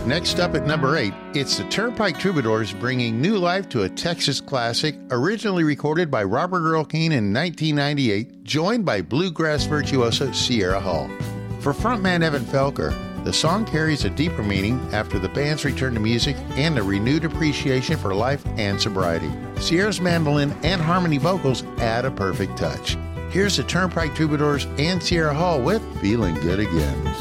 Next up at number 8, it's the Turnpike Troubadours bringing new life to a Texas classic originally recorded by Robert Earl Keen in 1998, joined by bluegrass virtuoso Sierra Hull. For frontman Evan Felker, the song carries a deeper meaning after the band's return to music and a renewed appreciation for life and sobriety. Sierra's mandolin and harmony vocals add a perfect touch. Here's the Turnpike Troubadours and Sierra Hull with Feeling Good Again.